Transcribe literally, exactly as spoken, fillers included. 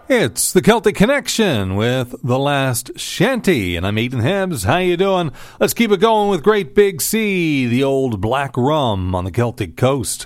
It's the Celtic Connection with The Last Shanty, and I'm Ethan Hibbs. How you doing? Let's keep it going with Great Big Sea, the old black rum on the Celtic coast.